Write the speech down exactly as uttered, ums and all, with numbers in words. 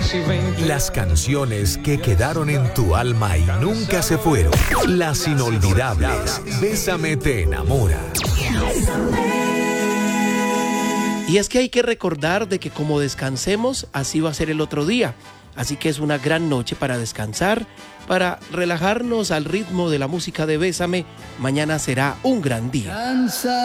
Las canciones que quedaron en tu alma y nunca se fueron. Las inolvidables. Bésame te enamora. Y es que hay que recordar de que como descansemos, así va a ser el otro día. Así que es una gran noche para descansar, para relajarnos al ritmo de la música de Bésame. Mañana será un gran día.